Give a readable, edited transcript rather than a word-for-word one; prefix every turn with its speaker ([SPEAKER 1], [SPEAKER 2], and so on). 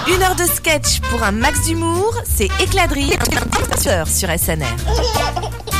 [SPEAKER 1] Une heure de sketch pour un max d'humour, c'est Éclat de rire sur SNR.